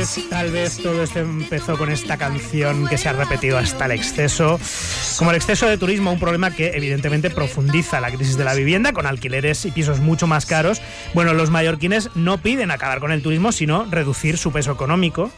Tal vez todo esto empezó con esta canción que se ha repetido hasta el exceso. Como el exceso de turismo, un problema que evidentemente profundiza la crisis de la vivienda, con alquileres y pisos mucho más caros. Bueno, los mallorquines no piden acabar con el turismo, sino reducir su peso económico.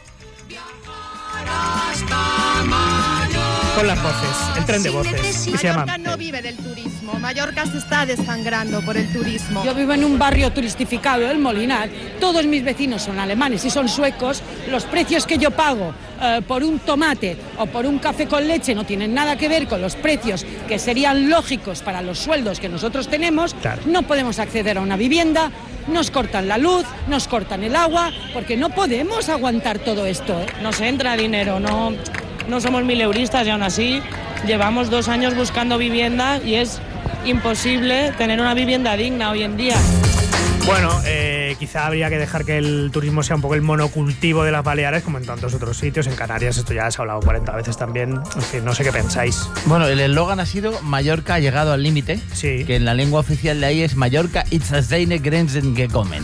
Con las voces, el tren de voces, que se llama... Mallorca no vive del turismo, Mallorca se está desangrando por el turismo. Yo vivo en un barrio turistificado, el Molinar, todos mis vecinos son alemanes y son suecos, los precios que yo pago por un tomate o por un café con leche no tienen nada que ver con los precios que serían lógicos para los sueldos que nosotros tenemos, claro. No podemos acceder a una vivienda, nos cortan la luz, nos cortan el agua, porque no podemos aguantar todo esto. Nos entra dinero, no somos mileuristas y aún así llevamos 2 años buscando vivienda y es imposible tener una vivienda digna hoy en día. Bueno, quizá habría que dejar que el turismo sea un poco el monocultivo de las Baleares, como en tantos otros sitios. En Canarias esto ya se ha hablado 40 veces también. En fin, no sé qué pensáis. Bueno, el eslogan ha sido Mallorca ha llegado al límite, sí. Que en la lengua oficial de ahí es Mallorca it's a seine grenzen gekommen.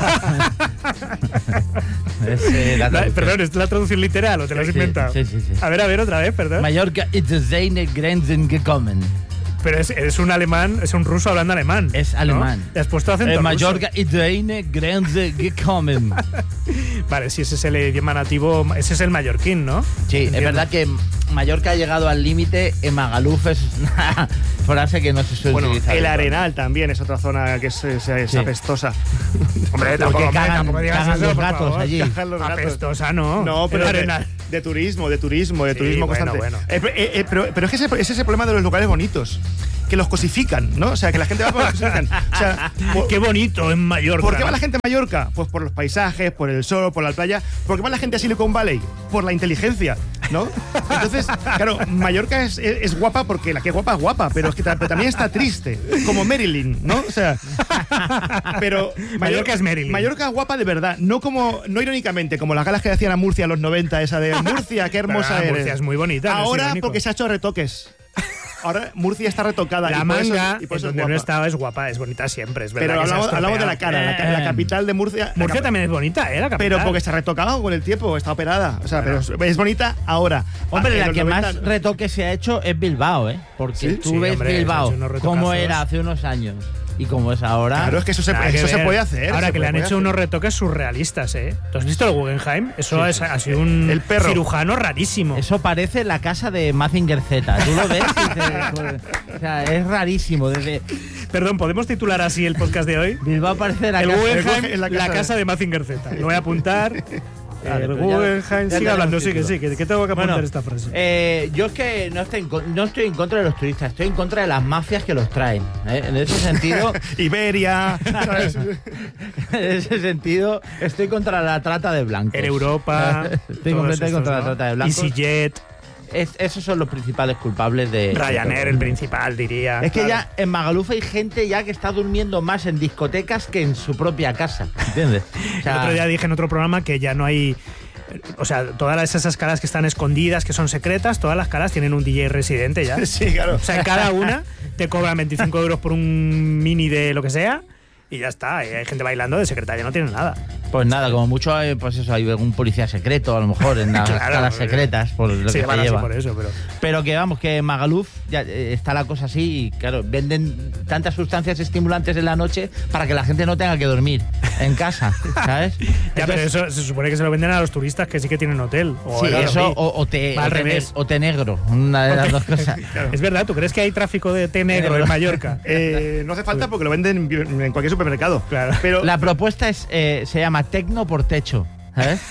Perdón, ¿es la traducción literal o te lo has inventado? Sí. A ver, otra vez, perdón. Mallorca it's a seine grenzen gekommen. Pero es un alemán, es un ruso hablando alemán. Es alemán. ¿No? ¿Le has puesto acento ruso? Mallorca it's eine Grenze gekommen. Vale, si ese es el idioma nativo, ese es el mallorquín, ¿no? Sí, entiendo. Es verdad que Mallorca ha llegado al límite, en Magaluf es una frase que no se suele utilizar. El Arenal también es otra zona que es apestosa. Hombre, tampoco digas eso, los gatos allí. Apestosa, ¿no? No, pero Arenal. De turismo constante. Bueno. Pero es que ese es el problema de los lugares bonitos, que los cosifican, ¿no? O sea, que la gente va por los cosifican. O sea, qué bonito en Mallorca. ¿Por qué va la gente a Mallorca? Pues por los paisajes, por el sol, por la playa. ¿Por qué va la gente a Silicon Valley? Por la inteligencia, ¿no? Entonces, claro, Mallorca es guapa porque la que es guapa, pero es que también está triste, como Marilyn, ¿no? O sea, pero Mallorca es Marilyn. Mallorca es guapa de verdad, no irónicamente, como las galas que hacían a Murcia en los 90, esa de Murcia, qué hermosa eres. Murcia es muy bonita. Ahora porque se ha hecho retoques. Ahora Murcia está retocada. La Manga, donde no estaba, es guapa, es bonita siempre, es verdad. Pero hablamos de la cara, la capital de Murcia. Murcia también es bonita, la capital. Pero porque se ha retocado con el tiempo, está operada. O sea, pero es bonita ahora. Hombre, la que más retoque se ha hecho es Bilbao, Porque ¿sí? Tú ves Bilbao, cómo era hace unos años y cómo es ahora. Claro, es que eso se puede hacer. Ahora que le han hecho unos retoques surrealistas, ¿Tú has visto el Guggenheim? Eso ha sido un cirujano rarísimo. Eso parece la casa de Mazinger Z. Tú lo ves y o sea, es rarísimo. Perdón, ¿podemos titular así el podcast de hoy? Bilbao parece el Guggenheim, la casa de Mazinger Z. Lo voy a apuntar. Vale, el Guggenheim, sigue hablando, sí, que tengo que apuntar esta frase. Yo es que no estoy en contra de los turistas, estoy en contra de las mafias que los traen. En ese sentido... Iberia... ¿sabes? En ese sentido, estoy contra la trata de blancos. En Europa... Estoy completamente contra la trata de blancos. EasyJet... Esos son los principales culpables de... Ryanair, el principal, diría. Es que ya en Magaluf hay gente ya que está durmiendo más en discotecas que en su propia casa, ¿entiendes? O sea, el otro día dije en otro programa que ya no hay... O sea, todas esas calas que están escondidas, que son secretas, todas las calas tienen un DJ residente ya. Sí, claro. O sea, cada una te cobran 25 euros por un mini de lo que sea y ya está. Y hay gente bailando, de secretaria no tiene nada. Pues nada, como mucho pues eso, hay algún policía secreto, a lo mejor, en las calas secretas, por lo que se lleva. Por eso, pero que vamos, que en Magaluf ya está la cosa así y claro, venden tantas sustancias estimulantes en la noche para que la gente no tenga que dormir en casa, ¿sabes? Ya, pero eso se supone que se lo venden a los turistas que sí que tienen hotel. Sí, eso o té negro, una de las dos cosas. Claro. Es verdad, ¿tú crees que hay tráfico de té negro en Mallorca? No hace falta porque lo venden en cualquier supermercado. Claro. Pero la propuesta es se llama Tecno por techo, ¿sabes?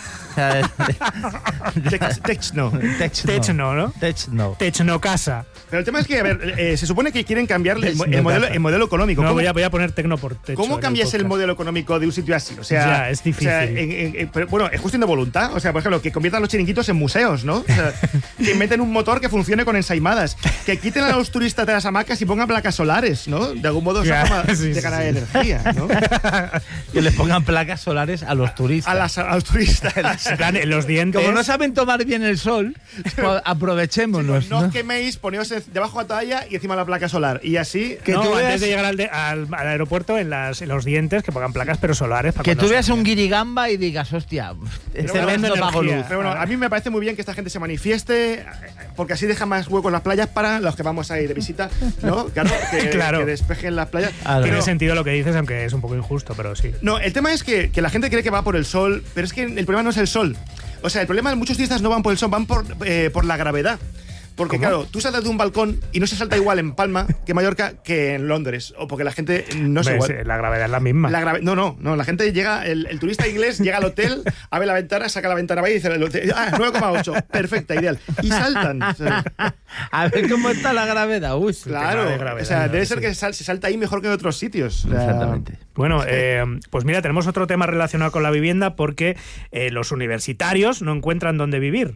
Techno, ¿no? Techno casa. Pero el tema es que, a ver, se supone que quieren cambiar el modelo económico. No, voy a poner Tecno por techo. ¿Cómo cambias el modelo económico de un sitio así? O sea, ya, es difícil. O sea, pero, bueno, es cuestión de voluntad. O sea, por ejemplo, que conviertan los chiringuitos en museos, ¿no? O sea, que inventen un motor que funcione con ensaimadas. Que quiten a los turistas de las hamacas y pongan placas solares, ¿no? De algún modo esa forma de ganar energía, ¿no? Que les pongan placas solares a los turistas. A los turistas. En plan, en los dientes. Como no saben tomar bien el sol, pues aprovechémonos. No os queméis, poneos debajo de la toalla y encima la placa solar. Y así. Que no, tú antes veas- de llegar al aeropuerto, en los dientes, que pongan placas, pero solares. Para Que cuando tú veas salga. un guirigamba y digas, hostia, este bueno, vendo energía. Magaluf. Pero bueno, a mí me parece muy bien que esta gente se manifieste, porque así deja más huecos las playas para los que vamos a ir de visita, ¿no? Claro, Claro. que despejen las playas. Claro. Tiene Pero- sentido lo que dices, aunque es un poco injusto, pero sí. No, el tema es que la gente cree que va por el sol, pero es que el problema no es el sol. O sea, el problema es que muchos turistas no van por el sol, van por la gravedad. Porque claro, tú saltas de un balcón y no se salta igual en Palma que en Mallorca que en Londres. O porque la gente no es Hombre, igual. sí, la gravedad es la misma. No, la gente llega, el turista inglés llega al hotel, abre la ventana, saca la ventana y dice, 9,8, perfecta, ideal. Y saltan. O sea, A ver cómo está la gravedad. Uy, claro, tema de gravedad, o sea, debe ¿no? ser Sí. que se salta ahí mejor que en otros sitios. O sea, Exactamente. Bueno, pues mira, tenemos otro tema relacionado con la vivienda porque los universitarios no encuentran dónde vivir.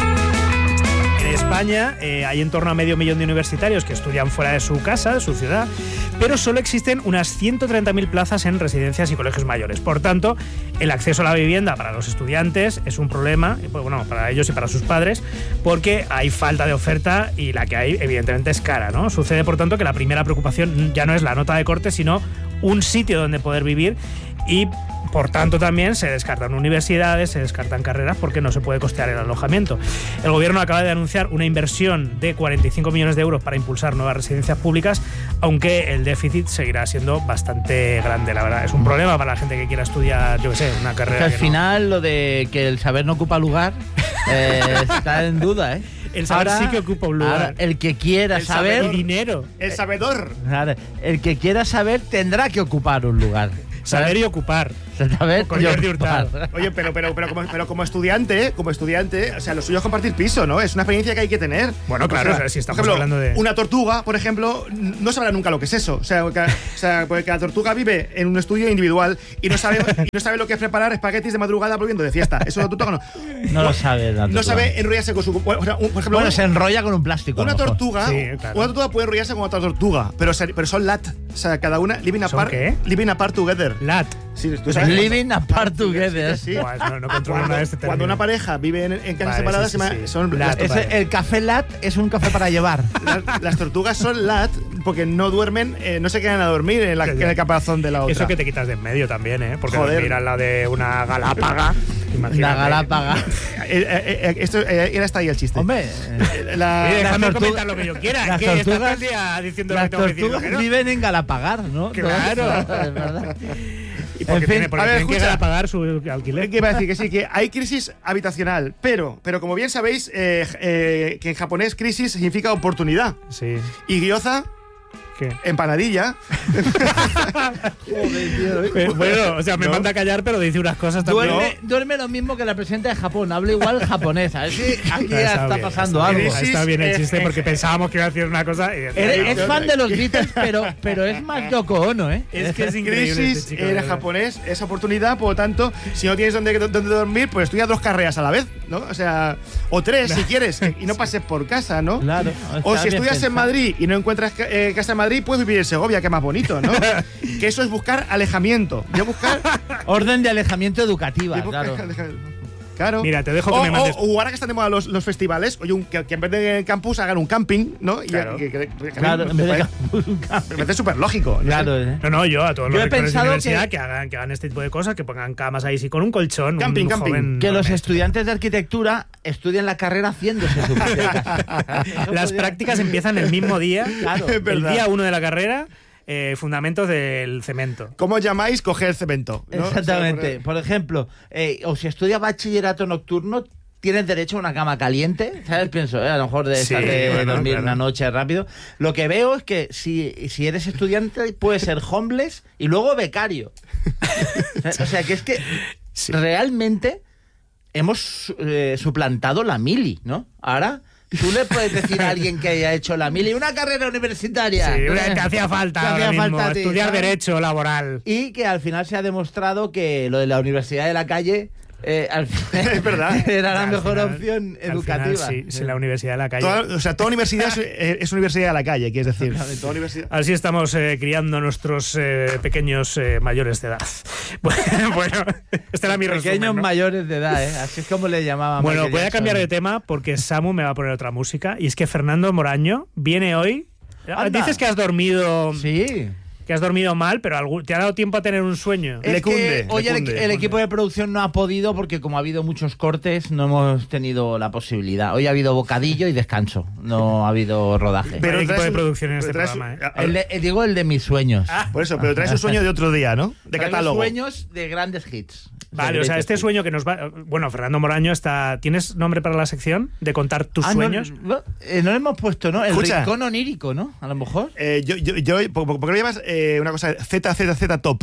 En España hay en torno a 500.000 de universitarios que estudian fuera de su casa, de su ciudad, pero solo existen unas 130.000 plazas en residencias y colegios mayores. Por tanto, el acceso a la vivienda para los estudiantes es un problema, pues, bueno, para ellos y para sus padres, porque hay falta de oferta y la que hay, evidentemente, es cara, ¿no? Sucede, por tanto, que la primera preocupación ya no es la nota de corte, sino un sitio donde poder vivir y, por tanto, también se descartan universidades, se descartan carreras porque no se puede costear el alojamiento. El gobierno acaba de anunciar una inversión de 45 millones de euros para impulsar nuevas residencias públicas, aunque el déficit seguirá siendo bastante grande, la verdad. Es un problema para la gente que quiera estudiar, yo qué sé, una carrera. Que al que no. final lo de que el saber no ocupa lugar está en duda, ¿eh? El saber sí que ocupa un lugar. Ahora, el que quiera El saber, sabedor. Y dinero. el sabedor. ahora, el que quiera saber tendrá que ocupar un lugar. Saber y ocupar. Saber Con y Jordi ocupar. Hurtado. Oye, pero como estudiante, o sea, lo suyo es compartir piso, ¿no? Es una experiencia que hay que tener. Bueno, claro, O sea, si estamos por ejemplo, hablando de- una tortuga, por ejemplo, no sabrá nunca lo que es eso. O sea, porque la tortuga vive en un estudio individual y no sabe lo que es preparar espaguetis de madrugada volviendo de fiesta. Eso la tortuga no. No lo sabe. la No tortuga. sabe enrollarse con su. O sea, por ejemplo, Bueno, se enrolla con un plástico. a una lo mejor. tortuga, Sí, claro. una tortuga puede enrollarse con otra tortuga, pero son lat. O sea, cada una living ¿Son apart, qué? living apart together. LAT. Sí, tú sabes. Living apart together. Sí, sí. Buah, no controlo nada de este Cuando término. una pareja vive en casas Vale, separadas, sí, sí, sí. son Lat. El café lat es un café para llevar. las tortugas son lat porque no duermen, no se quedan a dormir en el caparazón de la otra. Eso que te quitas de en medio también, ¿eh? Porque Joder. dormir al lado de una galápaga. Imagínate. La galápaga. Era hasta ahí el chiste. Hombre, Oye, La, déjame tortugas- comentar lo que yo quiera. las Que estás todo tortugas- el día diciendo lo que las tengo que decir. tortugas ¿no? viven en Galapagar, ¿no? Claro. Es verdad. Y porque, En fin, porque a ver, tienen que escucha. pagar su alquiler. que iba a decir que sí, que hay crisis habitacional, pero como bien sabéis, que en japonés crisis significa oportunidad. Sí. Y gyoza, ¿Qué? empanadilla. Bueno, o sea, me No. manda a callar, pero dice unas cosas también. Duerme lo mismo que la presidenta de Japón, habla igual japonés. A ver si aquí ya Está está bien, pasando está algo. bien, Crisis está bien el es- chiste porque pensábamos que iba a decir una cosa y decía, Es no. fan de los Beatles, pero es más Yoko Ono, ¿eh? Es que es increíble. Crisis este chico, en de verdad. japonés es oportunidad, por lo tanto, si no tienes donde dormir, pues estudia 2 carreras a la vez, ¿no? O sea, o 3 si quieres, y no pases por casa, ¿no? Claro. O está si bien estudias en pensado. Madrid y no encuentras casa en Madrid, puedes vivir en Segovia, que es más bonito, ¿no? Que eso es buscar alejamiento. Yo buscar. Orden de alejamiento educativa, yo buscar claro. Claro. Mira, te dejo que me mandes- O ahora que están de moda los festivales, oye, que en vez de campus hagan un camping, ¿no? Y Claro. Claro, en vez de me parece súper lógico. ¿no? Claro, No, yo a todos Yo los he rectores de pensado universidad que hagan este tipo de cosas, que pongan camas ahí, sí, con un colchón. Camping, un camping. joven que los honesto. estudiantes de arquitectura estudien la carrera haciéndose su propia casa. Las prácticas empiezan el mismo día. Claro. Es El verdad. día 1 de la carrera, fundamentos del cemento. ¿Cómo llamáis coger el cemento? ¿no? Exactamente. O sea, Por ejemplo, o si estudia bachillerato nocturno, tienes derecho a una cama caliente, ¿sabes? Pienso, a lo mejor de, Sí, estar de bueno, dormir claro. una noche rápido. Lo que veo es que si eres estudiante, puedes ser homeless y luego becario. O sea, que es que Sí. realmente hemos suplantado la mili, ¿no? Ahora tú le puedes decir a alguien que haya hecho la mili una carrera universitaria. Sí, te hacía falta Te ahora hacía mismo falta a ti, estudiar ¿sabes? derecho laboral. Y que al final se ha demostrado que lo de la universidad de la calle Es verdad. Era la Al mejor final- opción al educativa. final, sí, la universidad de la calle. Toda universidad es universidad a la calle, quieres decir. Toda universidad. Así estamos criando a nuestros pequeños mayores de edad. Bueno, este era mi Pequeños resumen, ¿no? mayores de edad, ¿eh? Así es como le llamaban. Bueno, Michael voy a Jackson. cambiar de tema porque Samu me va a poner otra música. Y es que Fernando Moraño viene hoy. Anda. Dices que has dormido. Sí. Que has dormido mal, pero te ha dado tiempo a tener un sueño. Es Le cunde, que hoy le cunde. el equipo de producción no ha podido porque como ha habido muchos cortes no hemos tenido la posibilidad. Hoy ha habido bocadillo y descanso, no ha habido rodaje. Pero el equipo traes de un- producción en este pero traes programa, un- Digo el de mis sueños. Por eso, pero traes un sueño de otro día, ¿no? De Traigo catálogo. sueños de grandes hits. Vale, o sea, este sueño que nos va. Bueno, Fernando Moraño está. ¿Tienes nombre para la sección? De contar tus sueños. No le hemos puesto, ¿no? El Escucha. rincón onírico, ¿no? A lo mejor. ¿Por qué no llevas una cosa ZZZ Top?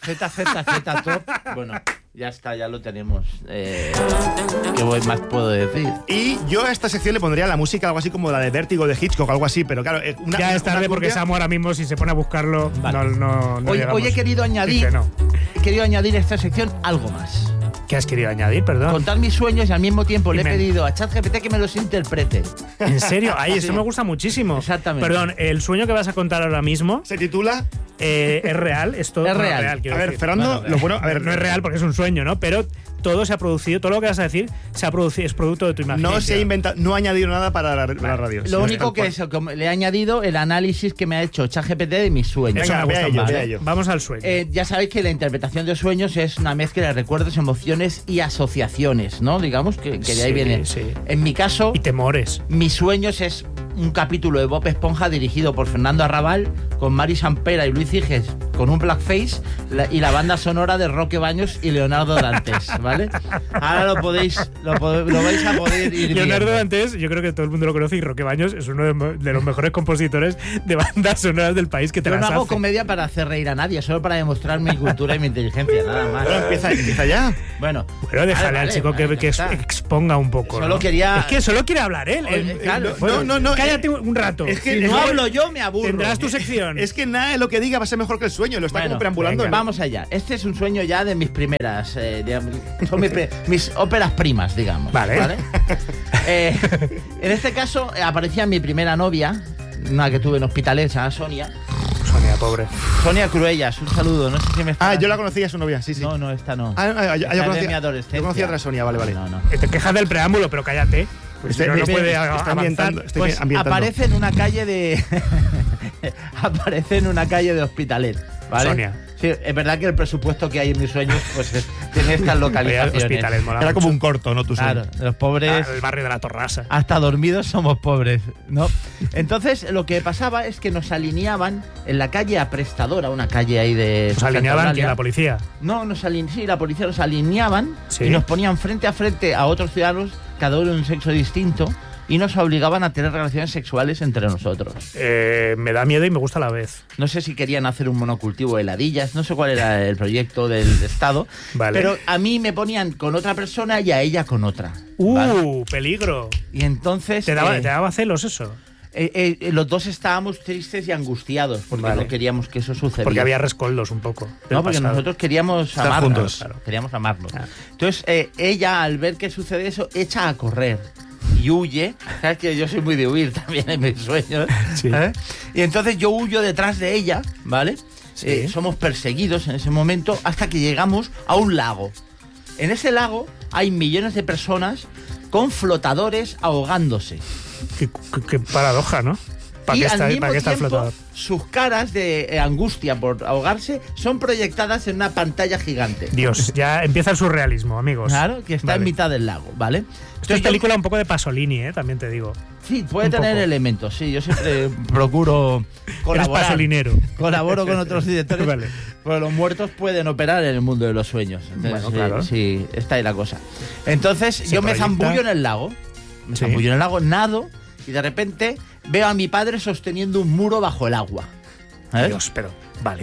Z Top. Bueno, ya está, ya lo tenemos. ¿Qué más puedo decir? Y yo a esta sección le pondría la música algo así como la de Vértigo de Hitchcock, algo así, pero claro, Ya es tarde una porque cumbia- Samu ahora mismo, si se pone a buscarlo, Vale. no Hoy llegamos. he querido añadir, Dice no. a esta sección algo más. ¿Qué has querido añadir? Perdón. Contar mis sueños y al mismo tiempo le he Dime. pedido a ChatGPT que me los interprete. ¿En serio? Ay, esto Sí. me gusta muchísimo. Exactamente. Perdón, el sueño que vas a contar ahora mismo Se titula. es real. Es todo Es bueno, real. quiero A ver, decir. Fernando, Bueno, lo bueno. A ver, No es real porque es un sueño, ¿no? Pero todo se ha producido, todo lo que vas a decir se ha producido, es producto de tu imaginación. No se ha inventado, no ha añadido nada para la radio. Lo sino único tal que cual. es, como le he añadido el análisis que me ha hecho ChatGPT de mis sueños. Eso Venga, me vea gusta ello, más. vea ello. Vamos al sueño. Ya sabéis que la interpretación de sueños es una mezcla de recuerdos, emociones y asociaciones, ¿no? Digamos que de ahí Sí, viene. sí. En mi caso, Y temores. mis sueños es un capítulo de Bob Esponja dirigido por Fernando Arrabal, con Mari Sampera y Luis Ciges, con un blackface, y la banda sonora de Roque Baños y Leonardo Dantes, ¿vale? Ahora lo vais a poder ir Leonardo viendo. Dantes, yo creo que todo el mundo lo conoce, y Roque Baños es uno de los mejores compositores de bandas sonoras del país que te Yo no las hago hace. comedia para hacer reír a nadie, solo para demostrar mi cultura y mi inteligencia, nada más. Bueno, empieza ya. Bueno, Pero déjale vale, al chico vale, que ya está. exponga un poco. Solo ¿no? quería- Es que solo quiere hablar él. Oye, claro. No, Cállate un rato. es que- Si no hablo yo, me aburro. Tendrás tu sección. Es que nada de lo que diga va a ser mejor que el sueño, lo está Bueno, como preambulando. venga, Vamos allá. Este es un sueño ya de mis primeras. Son mis óperas primas, digamos. Vale. En este caso aparecía mi primera novia, una que tuve en Hospitalet, se llama Sonia. Sonia, pobre. Sonia Cruellas, un saludo. No sé si me está. Yo la conocía a su novia, sí, sí. No, esta no. yo Esta es de conocía, mi adolescencia. yo conocía a otra Sonia, vale. No. Te quejas del preámbulo, pero cállate. Pues si no, no puede está avanzar. ambientando. Estoy Pues ambientando. aparece en una calle de. aparece en una calle de Hospitalet, ¿vale? Sonia. Sí, es verdad que el presupuesto que hay en mis sueños pues tiene estas localizaciones. Hospitales, mola Era mucho. como un corto, ¿no? Tú Claro, sabes. los pobres. El barrio de la Torrasa. Hasta dormidos somos pobres, ¿no? Entonces, lo que pasaba es que nos alineaban en la calle Aprestadora, una calle ahí de. Nos alineaban Centralia. que la policía. No, sí, la policía nos alineaban Sí. y nos ponían frente a frente a otros ciudadanos, cada uno de un sexo distinto, y nos obligaban a tener relaciones sexuales entre nosotros. Me da miedo y me gusta a la vez. No sé si querían hacer un monocultivo de heladillas, no sé cuál era el proyecto del Estado, Vale. pero a mí me ponían con otra persona y a ella con otra. ¿vale? Peligro. Y entonces ¿Te daba celos eso? los dos estábamos tristes y angustiados porque Vale. no queríamos que eso sucediera. Porque había rescoldos un poco. del No, porque pasado. nosotros queríamos Estar amarnos. juntos. Claro, queríamos amarnos. Ah. Entonces, ella, al ver que sucede eso, echa a correr y huye. Sabes que yo soy muy de huir también en mis sueños. Sí. ¿eh? Y entonces yo huyo detrás de ella, ¿vale? Sí. Somos perseguidos en ese momento hasta que llegamos a un lago. En ese lago hay millones de personas con flotadores ahogándose. Qué paradoja, ¿no? ¿Para Y qué al está, mismo ¿para qué está el tiempo, flotador? sus caras de angustia por ahogarse son proyectadas en una pantalla gigante. Dios, ya empieza el surrealismo, amigos. Claro, que está Vale. en mitad del lago, ¿vale? Esto es Entonces yo- película un poco de Pasolini, también te digo. Sí, puede un tener poco. elementos, sí. Yo siempre procuro colaborar. pasolinero. Colaboro con otros directores. Vale. Pero los muertos pueden operar en el mundo de los sueños. Entonces, Bueno, claro. Sí, está ahí la cosa. Entonces, Se yo me proyecta. zambullo en el lago. Me Sí. zambullo en el lago, nado, y de repente veo a mi padre sosteniendo un muro bajo el agua. ¿Eh? Dios, pero vale.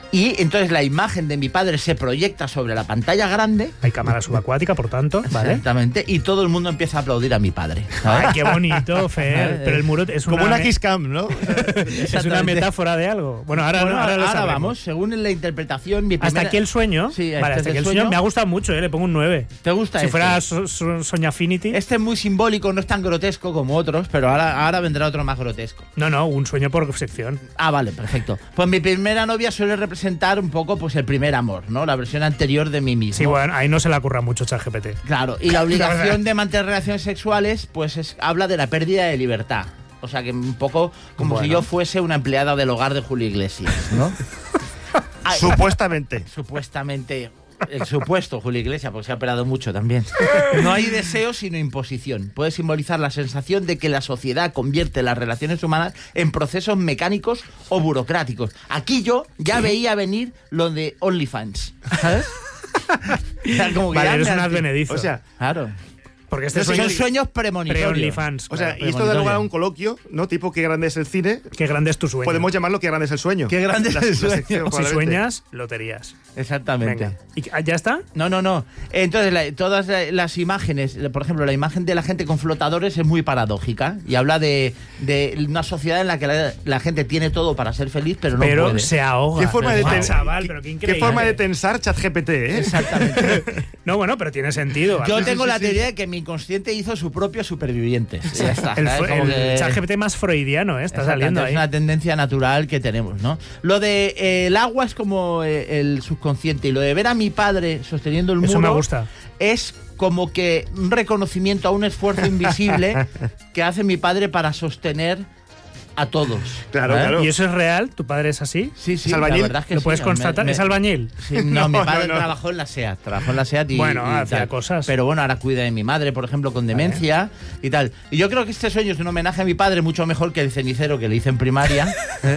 Y entonces la imagen de mi padre se proyecta sobre la pantalla grande. Hay cámara subacuática, por tanto, ¿vale? Exactamente. Y todo el mundo empieza a aplaudir a mi padre. ¿sabes? Ay, qué bonito, Fer. Pero el muro es Como una Kiss Cam, ¿no? es una metáfora de algo. Bueno, ahora lo sabremos. Vamos, según la interpretación. Mi Hasta aquí el sueño. Sí, vale, hasta aquí el sueño me ha gustado mucho, le pongo un 9. ¿Te gusta Si este? fuera Soñafinity. Este es muy simbólico, no es tan grotesco como otros, pero ahora vendrá otro más grotesco. No, un sueño por sección. Ah, vale, perfecto. Pues mi primera novia suele representar un poco pues el primer amor, ¿no? La versión anterior de mí mismo. Sí, bueno, ahí no se le ocurra mucho ChatGPT. Claro, y la obligación de mantener relaciones sexuales, pues habla de la pérdida de libertad. O sea, que un poco como si yo fuese una empleada del hogar de Julio Iglesias, ¿no? Supuestamente. Supuestamente. El supuesto Julio Iglesias, porque se ha operado mucho también. No hay deseo sino imposición. Puede simbolizar la sensación de que la sociedad convierte las relaciones humanas en procesos mecánicos o burocráticos. Aquí yo ya veía venir lo de OnlyFans, ¿sabes? O sea, como que vale, ya eres me un has- advenedizo. O sea, Claro. porque este Son sueño sueños premonitorios. pre-OnlyFans. o sea, claro. y esto da lugar a un coloquio, ¿no? Tipo, qué grande es el cine. Qué grande es tu sueño. Podemos llamarlo qué grande es el sueño. Qué grande es el sueño. sección, Si probablemente. sueñas, loterías. Exactamente. Venga. ¿Y ya está? No. Entonces, todas las imágenes, por ejemplo, la imagen de la gente con flotadores es muy paradójica y habla de una sociedad en la que la gente tiene todo para ser feliz, pero no puede. se ahoga. ¿Qué forma de Guau, ten- chaval, qué- pero qué qué increíble. forma de tensar ChatGPT, ¿eh? Exactamente. No, bueno, pero tiene sentido. Yo ¿vale? tengo sí, la sí. teoría de que mi inconsciente hizo su propio Supervivientes. Ya está. El, ¿sabes? Como que- ChatGPT más freudiano, está saliendo ahí. Es una tendencia natural que tenemos, ¿no? Lo de el agua es como el subconsciente y lo de ver a mi padre sosteniendo el muro Eso me gusta. es como que un reconocimiento a un esfuerzo invisible que hace mi padre para sostener a todos. Claro, ¿Eh? claro. ¿Y eso es real? ¿Tu padre es así? Sí, sí, ¿Es albañil? la verdad es que ¿Lo sí, puedes constatar? ¿Es albañil? Sí, no, mi No, padre no. trabajó en la SEAT, y Bueno, y hacía tal. cosas. Pero bueno, ahora cuida de mi madre, por ejemplo, con demencia y tal. Y yo creo que este sueño es un homenaje a mi padre mucho mejor que el cenicero que le hice en primaria.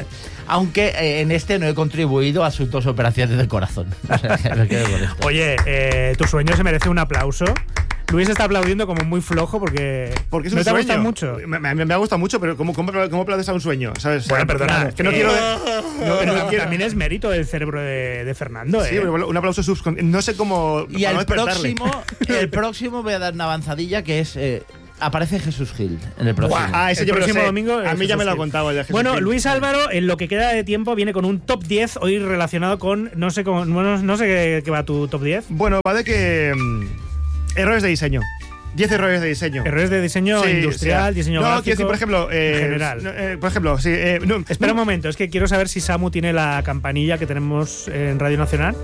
Aunque en este no he contribuido a sus 2 operaciones del corazón. O sea, que me quedo con esto. Oye, tu sueño se merece un aplauso. Luis está aplaudiendo como muy flojo porque Porque es no un te ha sueño. gustado mucho. Me ha gustado mucho, pero ¿cómo aplaudes a un sueño? ¿Sabes? Bueno, perdona, Es que no quiero. Pero también es mérito del cerebro de Fernando, Sí, ¿eh? un aplauso subconsciente. No sé cómo. Y para no el despertarle. próximo voy a dar una avanzadilla que es aparece Jesús Gil en el próximo. Ah, ese El yo me lo próximo sé. domingo A mí ya me lo ha Jesús Gil. contado ya Jesús Bueno, Gil. Luis Álvaro, en lo que queda de tiempo, viene con un top 10 hoy relacionado con. No sé qué va tu top 10. Bueno, va de que. Errores de diseño. 10 errores de diseño. Errores de diseño Sí, industrial, o sea, diseño no, gráfico. quiero decir, por ejemplo. en general. Por ejemplo, sí. Espera un momento, es que quiero saber si Samu tiene la campanilla que tenemos en Radio Nacional.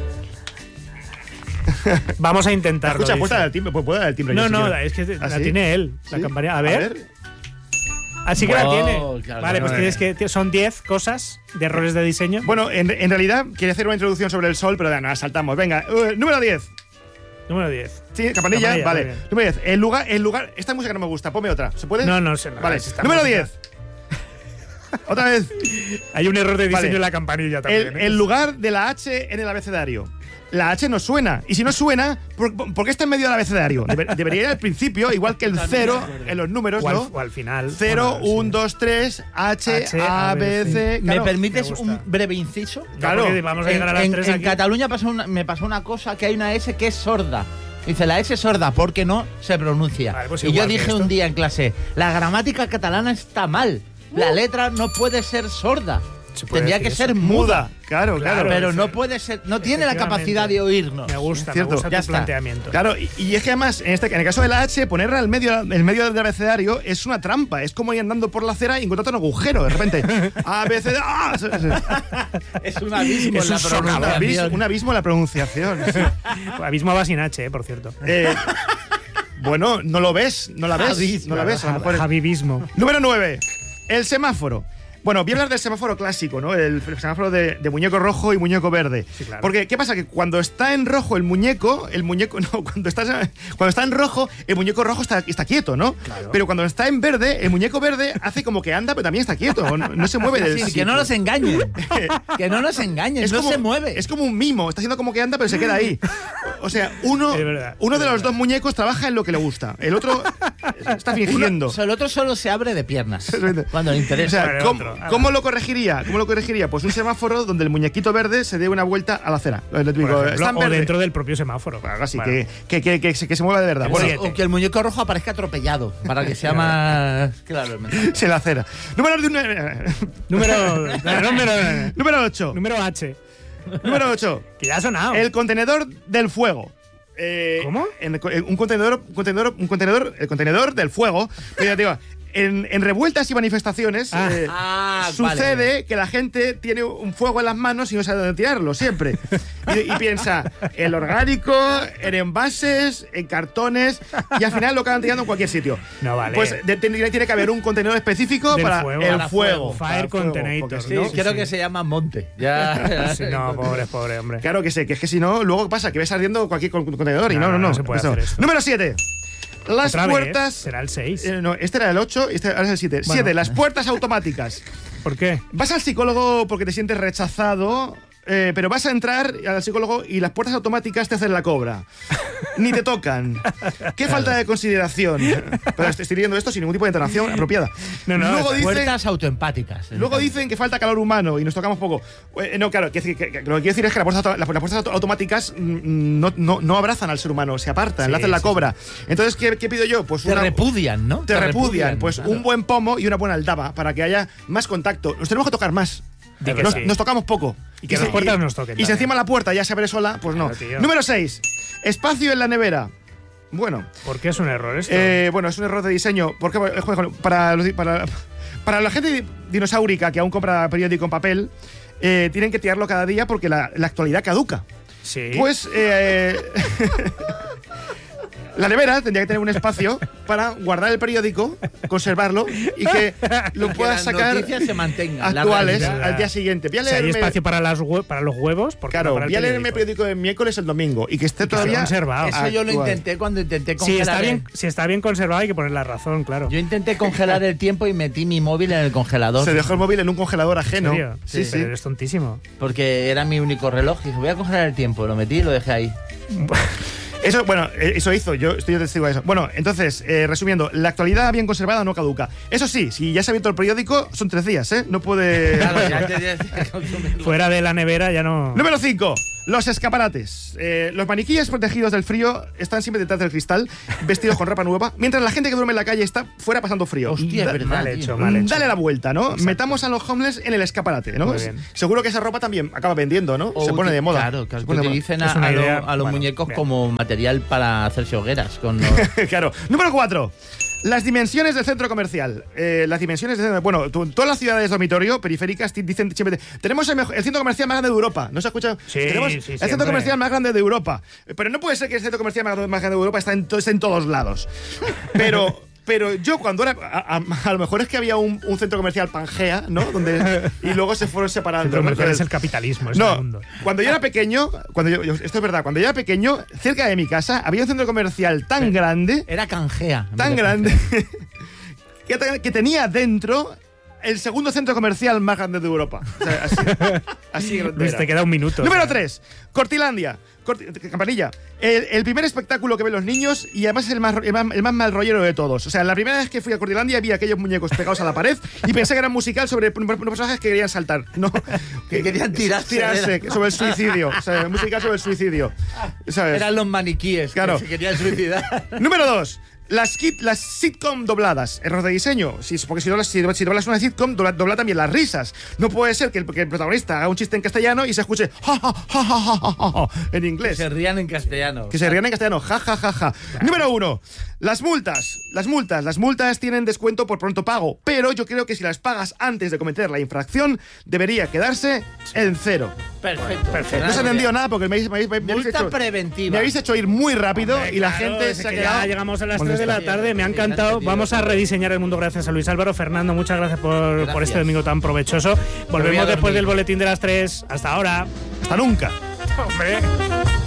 Vamos a intentarlo. Escucha, dice. puedes dar el timbre. Puedo dar el timbre. No, yo, si no, quiero. es que ¿Ah, la sí? tiene él, la ¿Sí? campanilla. A ver. Así que la Wow, tiene. claro, Vale, claro. pues tienes que son 10 cosas de errores de diseño. Bueno, en realidad quería hacer una introducción sobre el sol, pero ya, nada, saltamos. Venga, número 10. Número 10. Sí, campanilla, Campanilla, vale. muy bien. Número 10. El lugar. Esta música no me gusta, ponme otra. ¿Se puede? No sé. Vale, esta número música. 10. Otra vez. Hay un error de diseño Vale. en la campanilla también. ¿eh? El lugar de la H en el abecedario. La H no suena. Y si no suena, ¿por qué está en medio del abecedario? Debería ir al principio, igual que el 0 en los números, o, ¿no? o al final. 0, Bueno, 1, 2, 3, H, H, A, B, C. ¿Me Claro. permites me gusta. un breve inciso? Claro. porque vamos a llegar a las en 3 en aquí. Cataluña me pasó una cosa, que hay una S que es sorda. Dice, la S es sorda porque no se pronuncia. Vale, pues y yo igual que dije esto. un día en clase, la gramática catalana está mal. La letra no puede ser sorda. Se puede Tendría que decir ser eso. muda. Claro, claro. Pero no puede ser, no tiene la capacidad de oírnos. Me gusta Cierto. tu Ya está. planteamiento. Claro, y es que además, en el caso de la H, ponerla en el medio del abecedario es una trampa. Es como ir andando por la acera y encontrarte un agujero. De repente, A, B, C, D, ¡ah! Es un abismo Es en la un socavón. pronunciación. Un abismo en la pronunciación. Sí. Abismo va sin H, por cierto. Bueno, no lo ves, no la ves. Abismo. No la ves, a lo mejor. Javibismo. Número 9. El semáforo. Bueno, voy a hablar del semáforo clásico, ¿no? El semáforo de muñeco rojo y muñeco verde. Sí, claro. Porque, ¿qué pasa? Que cuando está en rojo cuando está en rojo, el muñeco rojo está quieto, ¿no? Claro. Pero cuando está en verde, el muñeco verde hace como que anda, pero también está quieto. No se mueve del Sí, sitio. que no nos engañen. Que no nos engañen, Es no como- se mueve. Es como un mimo, está haciendo como que anda, pero se queda ahí. O sea, uno Es verdad, de es los verdad. dos muñecos trabaja en lo que le gusta. El otro Está fingiendo. El otro solo se abre de piernas cuando le O interesa. sea, ¿cómo lo corregiría? ¿Cómo lo corregiría? Pues un semáforo donde el muñequito verde se dé una vuelta a la acera. Lo típico, Por ejemplo, está en o verde. dentro del propio semáforo. Algo así, Bueno. que se mueva de verdad. Bueno, O que el muñeco rojo aparezca atropellado para que sea más claro el mensaje. se la acera. Número Número 8. Número H. Número 8. Que ya ha sonado. El contenedor del fuego. ¿Cómo? Un contenedor, el contenedor del fuego. Mira, tío, en revueltas y manifestaciones sucede que la gente tiene un fuego en las manos y no sabe dónde tirarlo, siempre. Y piensa en orgánico, en envases, en cartones, y al final lo acaban tirando en cualquier sitio. No vale. Pues tiene que haber un contenedor específico Del para fuego. el Para fuego. Fire para el fuego, container, porque Sí, ¿no? creo Sí, que sí. se llama Monte. Ya. Sí, no, pobre, hombre. Claro que sé, que es que si no, luego ¿qué pasa? Que ves ardiendo cualquier contenedor y no. No se puede hacer esto. Número 7. Las Otra vez, puertas. será el 6. No, este era el 8 y ahora es el 7. Bueno. 7. Las puertas automáticas. ¿Por qué? Vas al psicólogo porque te sientes rechazado, pero vas a entrar al psicólogo y las puertas automáticas te hacen la cobra. Ni te tocan. Qué falta de consideración. Pero estoy leyendo esto sin ningún tipo de entonación apropiada. No, Luego dicen, Puertas autoempáticas. luego dicen que falta calor humano y nos tocamos poco. No, claro, que lo que quiero decir es que las puertas automáticas no abrazan al ser humano, se apartan, Sí, le hacen la sí, cobra. Entonces, ¿qué pido yo? Pues Te repudian, ¿no? te repudian. Pues claro. un buen pomo y una buena aldaba para que haya más contacto. Nos tenemos que tocar más. Di que Nos, sí. nos tocamos poco. Y que las puertas nos toquen Y si también. encima la puerta ya se abre sola, pues no. Claro, tío. Número 6. Espacio en la nevera. Bueno, ¿Por qué es un error esto? bueno, es un error de diseño. Porque para la gente dinosaurica que aún compra periódico en papel, tienen que tirarlo cada día porque la actualidad caduca. Sí. Pues la nevera tendría que tener un espacio para guardar el periódico, conservarlo y que lo Que puedas las sacar noticias se mantengan. la actuales realidad. al día siguiente. Voy a Si hay leerme, espacio para los huevos, ¿por qué no claro, para el voy a leerme el periódico? periódico de miércoles el domingo y que esté esté todavía conservado. Eso yo lo actual. intenté cuando intenté Si congelar. está bien conservado hay que poner la razón, claro. Yo intenté congelar el tiempo y metí mi móvil en el congelador. Se dejó el móvil en un congelador ¿En ajeno. serio? Sí, sí. Pero eres tontísimo. Porque era mi único reloj. Y dije, voy a congelar el tiempo. Lo metí y lo dejé ahí. Eso, bueno, eso hizo, yo estoy testigo de eso. Bueno, entonces, resumiendo, la actualidad bien conservada no caduca. Eso sí, si ya se ha abierto el periódico, son 3 días, ¿eh? No puede... Claro, ya consumirlo. Fuera de la nevera ya no. Número 5. Los escaparates. Los maniquíes protegidos del frío están siempre detrás del cristal, vestidos con ropa nueva, mientras la gente que duerme en la calle está fuera pasando frío. Hostia, es verdad, Mal tío. hecho, mal hecho. Dale la vuelta, ¿no? Metamos a los homeless en el escaparate, ¿no? Muy bien. Seguro que esa ropa también acaba vendiendo, ¿no? Se pone de moda. Claro, Se que pone de moda. utilicen Es una idea. a los Bueno, muñecos bien. como material para hacerse hogueras. Con los... Claro. Número 4. Las dimensiones del centro comercial. Las dimensiones del centro. Bueno, todas las ciudades dormitorio periféricas dicen siempre: tenemos el centro comercial más grande de Europa. ¿No se ha escuchado? Sí, tenemos sí, el siempre. centro comercial más grande de Europa. Pero no puede ser que el centro comercial más grande de Europa esté en todos lados. Pero yo cuando era... A lo mejor es que había un centro comercial Pangea, ¿no? Y luego se fueron separando. El comercial ¿no? es el capitalismo, es No, el mundo. cuando yo era pequeño, esto es verdad, cuando yo era pequeño, cerca de mi casa había un centro comercial tan grande, Era canjea. tan grande, que tenía dentro el segundo centro comercial más grande de Europa. O sea, así grande Luis, era. te queda un minuto. Número o sea. 3. Cortilandia. Campanilla. El primer espectáculo que ven los niños y además es el más mal rollero de todos. O sea, la primera vez que fui a Cortilandia vi aquellos muñecos pegados a la pared y pensé que era un musical sobre unos personajes que querían saltar. No, Que querían tirarse. sobre el suicidio. O sea, un musical sobre el suicidio. ¿Sabes? Eran los maniquíes Claro. que se querían suicidar. Número 2. Las sitcom dobladas. Error de diseño. Porque si doblas una sitcom, dobla también las risas. No puede ser que el protagonista haga un chiste en castellano y se escuche ja, ja, ja, ja, ja, ja, ja, en inglés. Se rían en castellano. Que se rían en castellano. Ja, ja, ja, ja. Número 1. Las multas. Las multas tienen descuento por pronto pago. Pero yo creo que si las pagas antes de cometer la infracción, debería quedarse en 0. Perfecto. No se ha entendido nada porque me habéis Multa hecho, preventiva. me habéis hecho ir muy rápido Hombre, y la claro, gente es se ha que quedado. ya llegamos a las 3 molesta. de la tarde, me ha encantado. Vamos a rediseñar el mundo gracias a Luis Álvaro. Fernando, muchas gracias por este Gracias. domingo tan provechoso. voy a Volvemos después dormir. del boletín de las 3. Hasta ahora. Hasta nunca. Hombre.